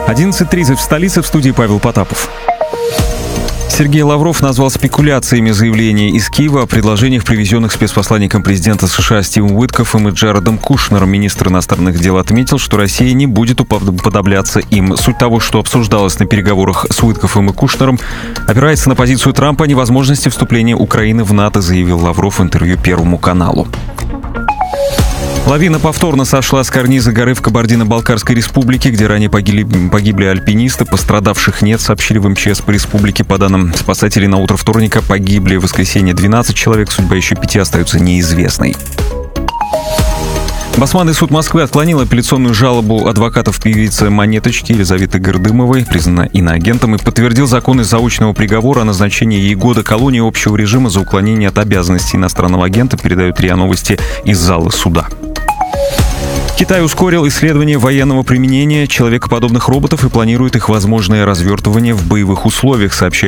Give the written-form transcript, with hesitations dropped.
11:30 в столице, в студии Павел Потапов. Сергей Лавров назвал спекуляциями заявления из Киева о предложениях, привезенных спецпосланником президента США Стивом Уиткоффом и Джаредом Кушнером. Министр иностранных дел отметил, что Россия не будет уподобляться им. Суть того, что обсуждалось на переговорах с Уиткоффом и Кушнером, опирается на позицию Трампа о невозможности вступления Украины в НАТО, заявил Лавров в интервью Первому каналу. Лавина повторно сошла с карниза горы в Кабардино-Балкарской республике, где ранее погибли альпинисты. Пострадавших нет, сообщили в МЧС по республике. По данным спасателей, на утро вторника погибли в воскресенье 12 человек, судьба еще 5 остается неизвестной. Басманный суд Москвы отклонил апелляционную жалобу адвокатов певицы Монеточки Елизаветы Гордымовой, признана иноагентом, и подтвердил законность заочного приговора о назначении ей года колонии общего режима за уклонение от обязанностей иностранного агента, передают РИА Новости из зала суда. Китай ускорил исследование военного применения человекоподобных роботов и планирует их возможное развертывание в боевых условиях, сообщает